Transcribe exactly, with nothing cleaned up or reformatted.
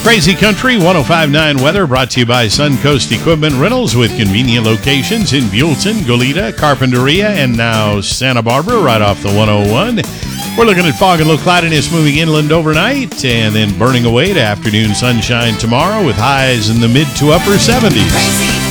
Crazy Country one oh five point nine weather brought to you by Suncoast Equipment Rentals with convenient locations in Buellton, Goleta, Carpinteria, and now Santa Barbara right off the one oh one. We're looking at fog and low cloudiness moving inland overnight and then burning away to afternoon sunshine tomorrow with highs in the mid to upper seventies.